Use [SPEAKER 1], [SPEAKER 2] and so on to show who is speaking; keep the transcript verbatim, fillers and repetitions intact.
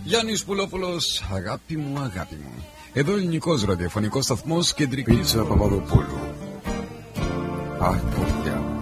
[SPEAKER 1] Γιάννης Πουλόπουλος, αγάπη μου, αγάπη μου. Εδώ ελληνικός ραδιοφωνικός σταθμός Κεντρικής Παπαδοπούλου. Αχ, παιδιά.